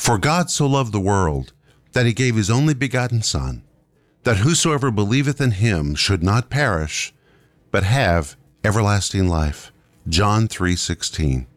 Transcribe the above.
For God so loved the world, that he gave his only begotten Son, that whosoever believeth in him should not perish, but have everlasting life. John 3:16.